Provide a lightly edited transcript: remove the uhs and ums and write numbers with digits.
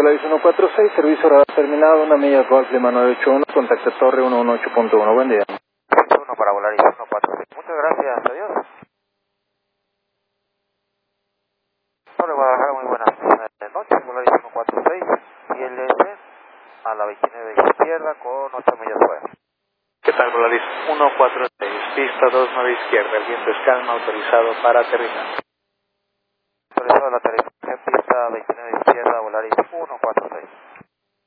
Polaris 146, servicio radar terminado, una milla Golf Lima 981, contacto torre 118.1, buen día. Uno para Polaris 146, muchas gracias, adiós. Torre Guadalajara, muy buenas noches, Polaris 146, ILS a la 29 izquierda con 8 millas fuera. ¿Qué tal, Polaris 146, pista 29 izquierda, el viento es calma, autorizado para aterrizar. Autorizado la aterrizaje, pista 29 izquierda, Polaris 146.